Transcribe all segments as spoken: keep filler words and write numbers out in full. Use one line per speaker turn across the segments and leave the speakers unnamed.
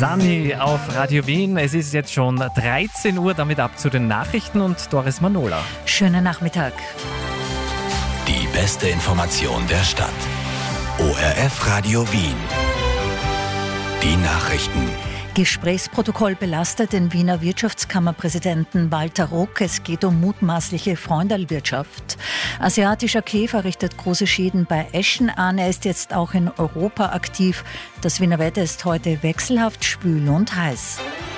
Sunny auf Radio Wien. Es ist jetzt schon dreizehn Uhr, damit ab zu den Nachrichten und Doris Manola.
Schönen Nachmittag.
Die beste Information der Stadt. O R F Radio Wien. Die Nachrichten.
Gesprächsprotokoll belastet den Wiener Wirtschaftskammerpräsidenten Walter Ruck. Es geht um mutmaßliche Freundelwirtschaft. Asiatischer Käfer richtet große Schäden bei Eschen an. Er ist jetzt auch in Europa aktiv. Das Wiener Wetter ist heute wechselhaft schwül und heiß.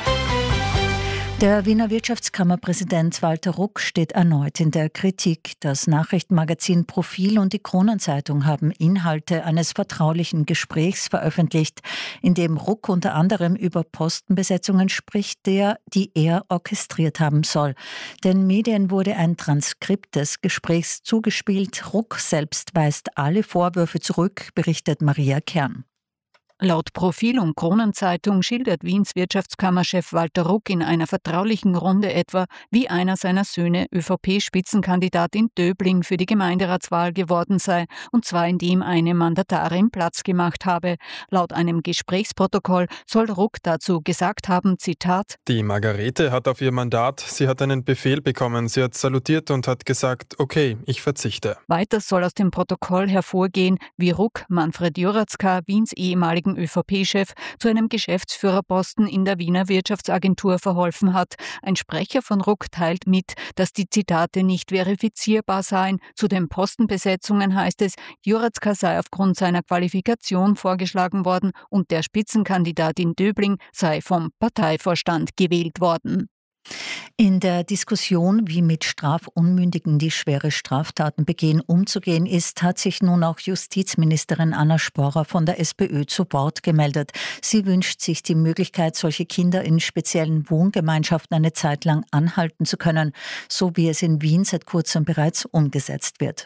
Der Wiener Wirtschaftskammerpräsident Walter Ruck steht erneut in der Kritik. Das Nachrichtenmagazin Profil und die Kronenzeitung haben Inhalte eines vertraulichen Gesprächs veröffentlicht, in dem Ruck unter anderem über Postenbesetzungen spricht, der, die er orchestriert haben soll. Den Medien wurde ein Transkript des Gesprächs zugespielt. Ruck selbst weist alle Vorwürfe zurück, berichtet Maria Kern.
Laut Profil und Kronenzeitung schildert Wiens Wirtschaftskammerchef Walter Ruck in einer vertraulichen Runde etwa, wie einer seiner Söhne ÖVP-Spitzenkandidat in Döbling für die Gemeinderatswahl geworden sei, und zwar indem eine Mandatarin Platz gemacht habe. Laut einem Gesprächsprotokoll soll Ruck dazu gesagt haben, Zitat:
Die Margarete hat auf ihr Mandat, sie hat einen Befehl bekommen, sie hat salutiert und hat gesagt, okay, ich verzichte.
Weiter soll aus dem Protokoll hervorgehen, wie Ruck Manfred Juratzka, Wiens ehemaligen ÖVP-Chef, zu einem Geschäftsführerposten in der Wiener Wirtschaftsagentur verholfen hat. Ein Sprecher von Ruck teilt mit, dass die Zitate nicht verifizierbar seien. Zu den Postenbesetzungen heißt es, Juratzka sei aufgrund seiner Qualifikation vorgeschlagen worden und der Spitzenkandidat in Döbling sei vom Parteivorstand gewählt worden.
In der Diskussion, wie mit Strafunmündigen, die schwere Straftaten begehen, umzugehen ist, hat sich nun auch Justizministerin Anna Sporer von der SPÖ zu Wort gemeldet. Sie wünscht sich die Möglichkeit, solche Kinder in speziellen Wohngemeinschaften eine Zeit lang anhalten zu können, so wie es in Wien seit kurzem bereits umgesetzt wird.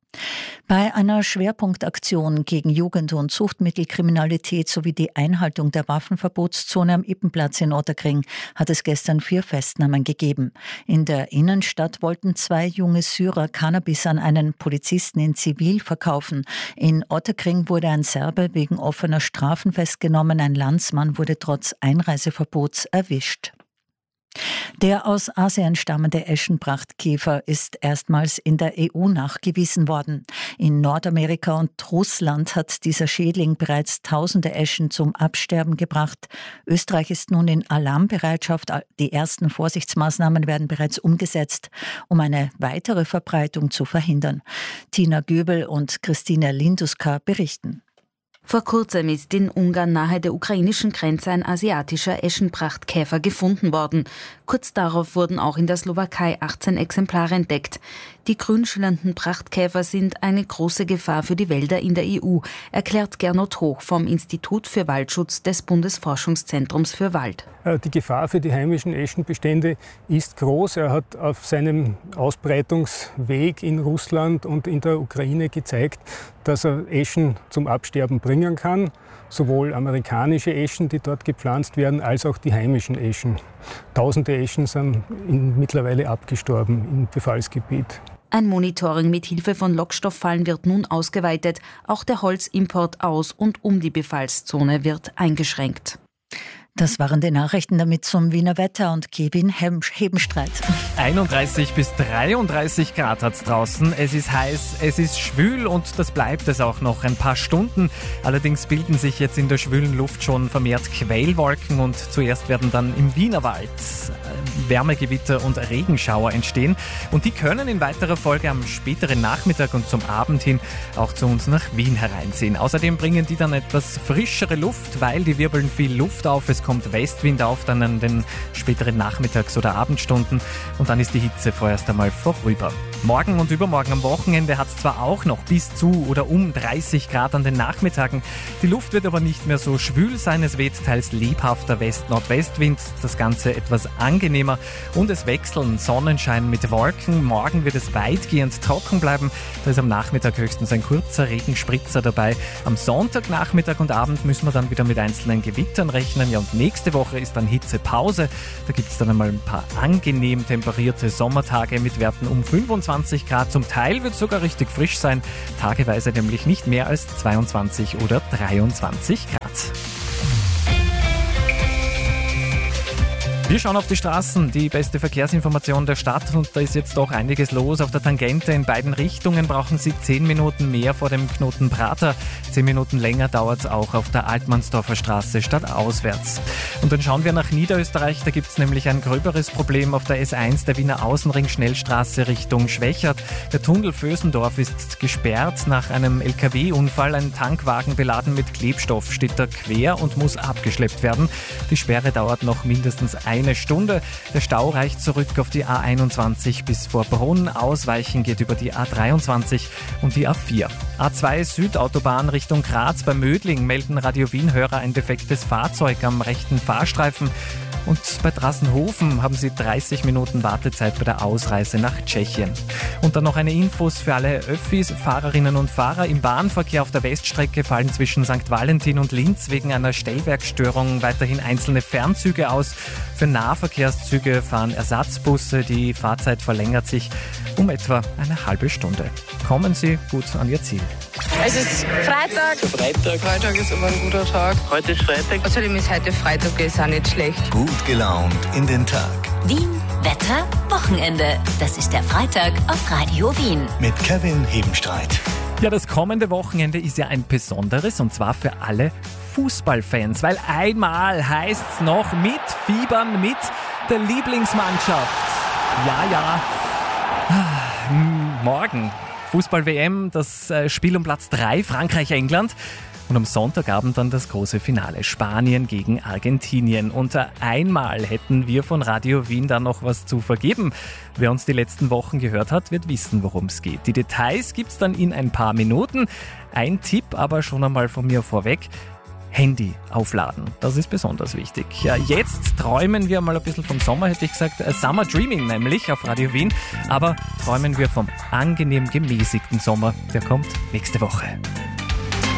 Bei einer Schwerpunktaktion gegen Jugend- und Suchtmittelkriminalität sowie die Einhaltung der Waffenverbotszone am Ippenplatz in Ottakring hat es gestern vier Festnahmen gegeben. In der Innenstadt wollten zwei junge Syrer Cannabis an einen Polizisten in Zivil verkaufen. In Ottakring wurde ein Serbe wegen offener Strafen festgenommen. Ein Landsmann wurde trotz Einreiseverbots erwischt. Der aus Asien stammende Eschenprachtkäfer ist erstmals in der E U nachgewiesen worden. In Nordamerika und Russland hat dieser Schädling bereits tausende Eschen zum Absterben gebracht. Österreich ist nun in Alarmbereitschaft. Die ersten Vorsichtsmaßnahmen werden bereits umgesetzt, um eine weitere Verbreitung zu verhindern. Tina Göbel und Christine Linduska berichten.
Vor kurzem ist in Ungarn nahe der ukrainischen Grenze ein asiatischer Eschenprachtkäfer gefunden worden. Kurz darauf wurden auch in der Slowakei achtzehn Exemplare entdeckt. Die grünschillernden Prachtkäfer sind eine große Gefahr für die Wälder in der E U, erklärt Gernot Hoch vom Institut für Waldschutz des Bundesforschungszentrums für Wald.
Die Gefahr für die heimischen Eschenbestände ist groß. Er hat auf seinem Ausbreitungsweg in Russland und in der Ukraine gezeigt, dass er Eschen zum Absterben bringen kann. Sowohl amerikanische Eschen, die dort gepflanzt werden, als auch die heimischen Eschen. Tausende Eschen sind in, mittlerweile abgestorben im Befallsgebiet.
Ein Monitoring mit Hilfe von Lockstofffallen wird nun ausgeweitet. Auch der Holzimport aus und um die Befallszone wird eingeschränkt.
Das waren die Nachrichten damit zum Wiener Wetter und Kevin Hebenstreit.
einunddreißig bis dreiunddreißig Grad hat es draußen. Es ist heiß, es ist schwül und das bleibt es auch noch ein paar Stunden. Allerdings bilden sich jetzt in der schwülen Luft schon vermehrt Quellwolken und zuerst werden dann im Wienerwald Wärmegewitter und Regenschauer entstehen. Und die können in weiterer Folge am späteren Nachmittag und zum Abend hin auch zu uns nach Wien hereinziehen. Außerdem bringen die dann etwas frischere Luft, weil die wirbeln viel Luft auf. Es kommt Westwind auf, dann an den späteren Nachmittags- oder Abendstunden und dann ist die Hitze vorerst einmal vorüber. Morgen und übermorgen am Wochenende hat es zwar auch noch bis zu oder um dreißig Grad an den Nachmittagen. Die Luft wird aber nicht mehr so schwül sein. Es weht teils lebhafter West-Nordwestwind, das Ganze etwas angenehmer und es wechseln Sonnenschein mit Wolken. Morgen wird es weitgehend trocken bleiben. Da ist am Nachmittag höchstens ein kurzer Regenspritzer dabei. Am Sonntagnachmittag und Abend müssen wir dann wieder mit einzelnen Gewittern rechnen. Ja, und nächste Woche ist dann Hitzepause. Da gibt es dann einmal ein paar angenehm temperierte Sommertage mit Werten um fünfundzwanzig Grad. Zum Teil wird es sogar richtig frisch sein. Tageweise nämlich nicht mehr als zweiundzwanzig oder dreiundzwanzig Grad. Wir schauen auf die Straßen, die beste Verkehrsinformation der Stadt, und da ist jetzt doch einiges los. Auf der Tangente in beiden Richtungen brauchen Sie zehn Minuten mehr vor dem Knoten Prater. zehn Minuten länger dauert es auch auf der Altmannsdorfer Straße stadtauswärts. Und dann schauen wir nach Niederösterreich, da gibt es nämlich ein gröberes Problem auf der S eins, der Wiener Außenring Schnellstraße Richtung Schwächert. Der Tunnel Vösendorf ist gesperrt nach einem L K W-Unfall. Ein Tankwagen beladen mit Klebstoff steht da quer und muss abgeschleppt werden. Die Sperre dauert noch mindestens ein Eine Stunde. Der Stau reicht zurück auf die A einundzwanzig bis vor Brunn. Ausweichen geht über die A dreiundzwanzig und die A vier. A zwei Südautobahn Richtung Graz bei Mödling melden Radio Wien-Hörer ein defektes Fahrzeug am rechten Fahrstreifen. Und bei Drassenhofen haben Sie dreißig Minuten Wartezeit bei der Ausreise nach Tschechien. Und dann noch eine Infos für alle Öffis, Fahrerinnen und Fahrer. Im Bahnverkehr auf der Weststrecke fallen zwischen Sankt Valentin und Linz wegen einer Stellwerkstörung weiterhin einzelne Fernzüge aus. Für Nahverkehrszüge fahren Ersatzbusse. Die Fahrzeit verlängert sich um etwa eine halbe Stunde. Kommen Sie gut an Ihr Ziel.
Es ist Freitag.
Freitag.
Freitag ist immer ein guter Tag.
Heute ist Freitag.
Außerdem ist heute Freitag, ist auch nicht schlecht.
Gut gelaunt in den Tag.
Wien, Wetter, Wochenende. Das ist der Freitag auf Radio Wien.
Mit Kevin Hebenstreit.
Ja, das kommende Wochenende ist ja ein besonderes, und zwar für alle Fußballfans, weil einmal heißt es noch mitfiebern mit der Lieblingsmannschaft. Ja, ja, morgen Fußball-W M, das Spiel um Platz drei, Frankreich-England. Und am Sonntagabend dann das große Finale, Spanien gegen Argentinien. Und einmal hätten wir von Radio Wien da noch was zu vergeben. Wer uns die letzten Wochen gehört hat, wird wissen, worum es geht. Die Details gibt's dann in ein paar Minuten. Ein Tipp aber schon einmal von mir vorweg: Handy aufladen. Das ist besonders wichtig. Ja, jetzt träumen wir mal ein bisschen vom Sommer, hätte ich gesagt. Summer Dreaming nämlich auf Radio Wien. Aber träumen wir vom angenehm gemäßigten Sommer. Der kommt nächste Woche.